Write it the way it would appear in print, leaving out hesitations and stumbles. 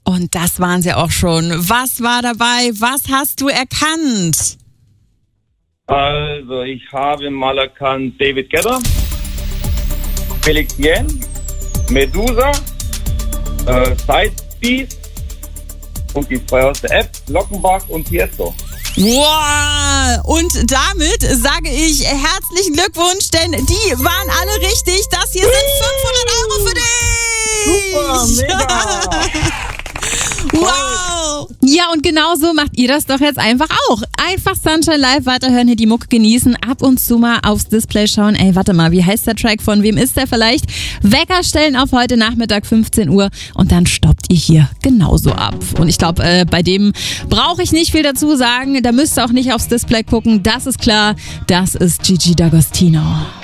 Und das waren sie auch schon. Was war dabei? Was hast du erkannt? Also, ich habe mal erkannt David Guetta, Felix Jähn, Medusa, Sidebeast und die zwei aus der App, Lockenbach und Tiesto. Wow! Und damit sage ich herzlichen Glückwunsch, denn die waren alle richtig. Das hier sind 500 € für dich! Super, mega! Wow! Ja, und genau so macht ihr das doch jetzt einfach auch. Einfach Sunshine Live weiterhören, hier die Mucke genießen, ab und zu mal aufs Display schauen. Ey, warte mal, wie heißt der Track? Von wem ist der vielleicht? Wecker stellen auf heute Nachmittag 15 Uhr und dann stoppt ihr hier genauso ab. Und ich glaube, bei dem brauche ich nicht viel dazu sagen. Da müsst ihr auch nicht aufs Display gucken. Das ist klar, das ist Gigi D'Agostino.